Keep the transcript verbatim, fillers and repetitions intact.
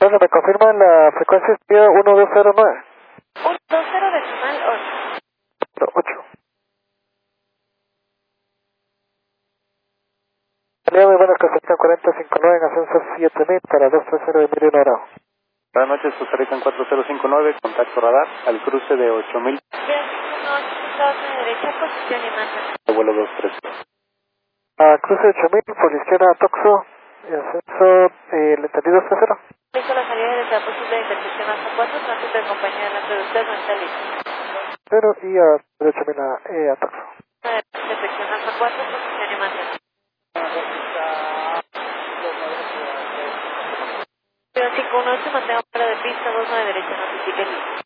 Bueno, me confirman la frecuencia es uno dos cero nueve. uno dos cero decimal ocho. ocho. Muy buenas, Costa cuarenta cincuenta y nueve en ascenso siete mil para dos tres cero de Emilio Norao. Buenas noches, Costa Rica cuatro cero cinco nueve, contacto radar al cruce de ocho mil. De derecha, posición y masa. Vuelo dos tres. A cruce ocho mil, por la izquierda Toxo, y ascenso, eh, el entendido es cero. Listo, la salida de la posible de intersección hasta cuatro, tránsito de compañía de la producción no está listo. cero y a ocho mil a, eh, a Toxo. Intersección hasta cuatro, posición y masa. cinco uno ocho, mantenga fuera de pista, dos nueve derecha, notifique listo.